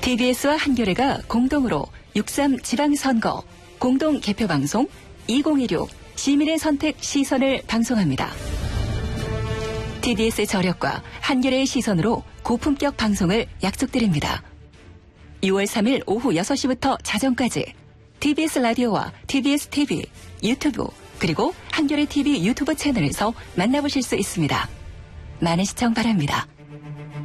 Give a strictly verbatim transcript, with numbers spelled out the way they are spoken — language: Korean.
티비에스와 한겨레가 공동으로 육삼 지방선거 공동 개표방송 이천이십육 시민의 선택 시선을 방송합니다. 티비에스의 저력과 한겨레의 시선으로 고품격 방송을 약속드립니다. 유월 삼일 오후 여섯 시부터 자정까지 티비에스 라디오와 티비에스 티비, 유튜브, 그리고 한겨레 티비 유튜브 채널에서 만나보실 수 있습니다. 많은 시청 바랍니다.